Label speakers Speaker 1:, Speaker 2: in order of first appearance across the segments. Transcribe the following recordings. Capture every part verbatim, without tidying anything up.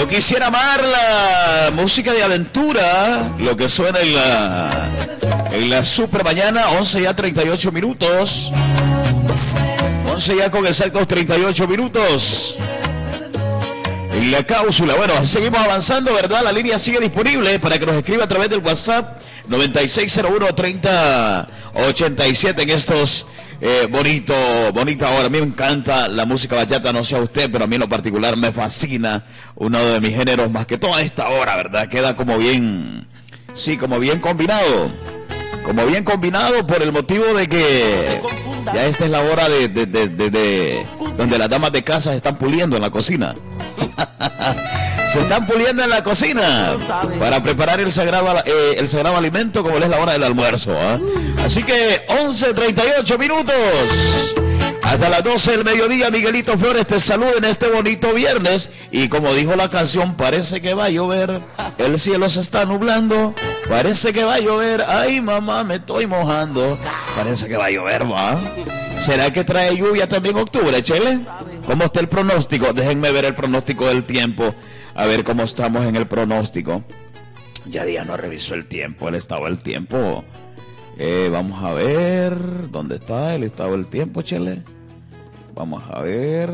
Speaker 1: Yo quisiera amar la música de aventura, lo que suena en la, en la super mañana, once ya treinta y ocho minutos. once ya con exactos treinta y ocho minutos. En la cápsula, bueno, seguimos avanzando, ¿verdad? La línea sigue disponible para que nos escriba a través del WhatsApp noventa y seis cero uno treinta ochenta y siete en estos eh, bonito, bonita hora. A mí me encanta la música bachata, no sé a usted, pero a mí en lo particular me fascina, uno de mis géneros, más que toda esta hora, ¿verdad? Queda como bien, sí, como bien combinado, como bien combinado por el motivo de que ya esta es la hora de, de, de, de, de donde las damas de casa se están puliendo en la cocina. Se están puliendo en la cocina para preparar el sagrado eh, el sagrado alimento, como es la hora del almuerzo, ¿eh? Así que once treinta y ocho minutos hasta las doce del mediodía. Miguelito Flores te saluda en este bonito viernes, y como dijo la canción, parece que va a llover, el cielo se está nublando, parece que va a llover, ay mamá me estoy mojando, parece que va a llover, va. ¿Será que trae lluvia también octubre, Chele? ¿Cómo está el pronóstico? Déjenme ver el pronóstico del tiempo, a ver cómo estamos en el pronóstico. Ya día no revisó el tiempo, el estado del tiempo. Eh, vamos a ver, ¿dónde está el estado del tiempo, Chele? Vamos a ver.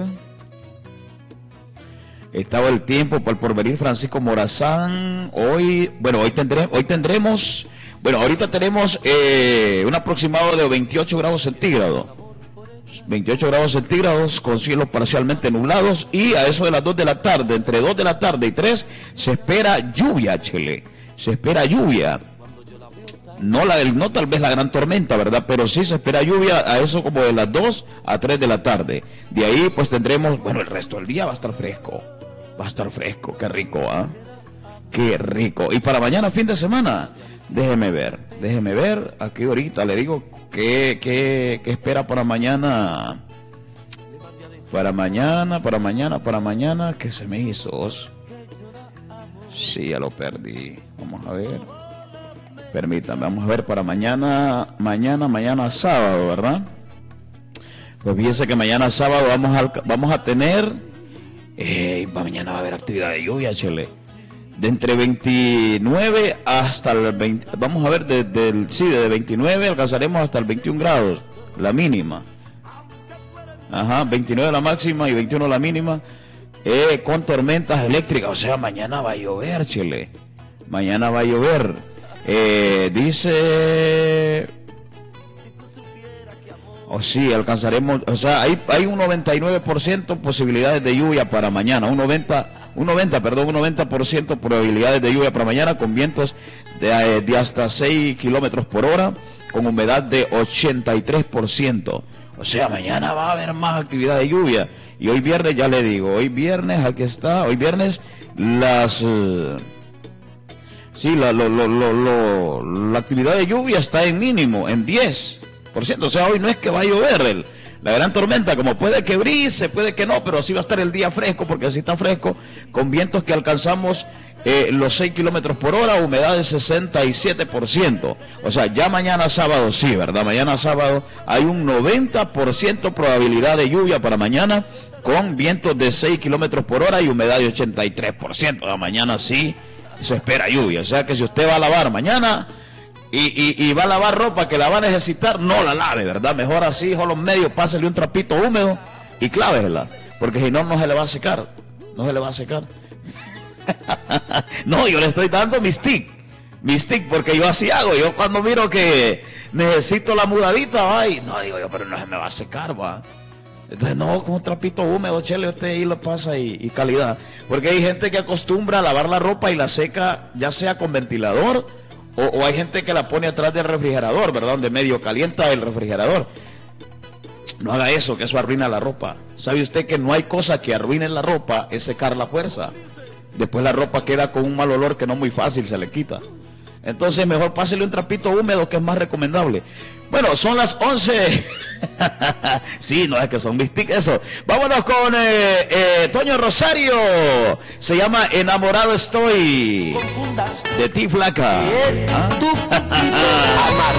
Speaker 1: Estado del tiempo por el porvenir, Francisco Morazán. Hoy, bueno, hoy, tendré, hoy tendremos, bueno, ahorita tenemos eh, un aproximado de veintiocho grados centígrados. veintiocho grados centígrados con cielos parcialmente nublados, y a eso de las dos de la tarde, entre dos de la tarde y tres, se espera lluvia, Chele. Se espera lluvia. No, la, no tal vez la gran tormenta, ¿verdad? Pero sí se espera lluvia a eso como de las dos a tres de la tarde. De ahí pues tendremos, bueno, el resto del día va a estar fresco. Va a estar fresco, qué rico, ¿ah? ¿eh? Qué rico. Y para mañana, fin de semana, déjeme ver, déjeme ver, aquí ahorita le digo qué, qué, qué espera para mañana. Para mañana, para mañana, para mañana, ¿qué se me hizo? Sí, ya lo perdí. Vamos a ver. Permítame, vamos a ver para mañana, mañana, mañana sábado, ¿verdad? Pues fíjense que mañana sábado vamos a, vamos a tener, eh, mañana va a haber actividad de lluvia, Chele. De entre veintinueve hasta el veinte, vamos a ver, desde el, sí, de veintinueve alcanzaremos hasta el veintiún grados, la mínima. Ajá, veintinueve la máxima y veintiuno la mínima, eh, con tormentas eléctricas, o sea, mañana va a llover, Chele. Mañana va a llover. Eh, dice, o oh, sí, alcanzaremos, o sea, hay, hay un noventa y nueve por ciento posibilidades de lluvia para mañana, un noventa, un noventa, perdón, un noventa por ciento probabilidades de lluvia para mañana, con vientos de, de hasta seis kilómetros por hora, con humedad de ochenta y tres por ciento. O sea, mañana va a haber más actividad de lluvia. Y hoy viernes, ya le digo, hoy viernes, aquí está, hoy viernes, las... Uh, Sí, la, lo, lo, lo, lo, la actividad de lluvia está en mínimo, en diez por ciento. O sea, hoy no es que va a llover el, la gran tormenta, como puede que brise, puede que no, pero sí va a estar el día fresco, porque así está fresco, con vientos que alcanzamos eh, los seis kilómetros por hora, humedad de sesenta y siete por ciento. O sea, ya mañana sábado, sí, ¿verdad? Mañana sábado hay un noventa por ciento probabilidad de lluvia para mañana, con vientos de seis kilómetros por hora y humedad de ochenta y tres por ciento. O sea, mañana sí se espera lluvia, o sea que si usted va a lavar mañana y, y, y va a lavar ropa que la va a necesitar, no la lave, ¿verdad? Mejor así, hijo, los medios, pásele un trapito húmedo y clávesela, porque si no, no se le va a secar, no se le va a secar. No, yo le estoy dando mi stick, mi stick, porque yo así hago, yo cuando miro que necesito la mudadita, va, y no, digo yo, pero no se me va a secar, va. Entonces, no, con un trapito húmedo, Chele, usted ahí lo pasa y, y calidad. Porque hay gente que acostumbra a lavar la ropa y la seca, ya sea con ventilador, o, o hay gente que la pone atrás del refrigerador, ¿verdad? Donde medio calienta el refrigerador. No haga eso, que eso arruina la ropa. ¿Sabe usted que no hay cosa que arruine la ropa? Es secar la fuerza. Después la ropa queda con un mal olor que no muy fácil se le quita. Entonces mejor pásele un trapito húmedo, que es más recomendable. Bueno, son las once. Sí, no es que son mis tics, eso. Vámonos con eh, eh, Toño Rosario. Se llama Enamorado Estoy. De ti, flaca. ¿Ah?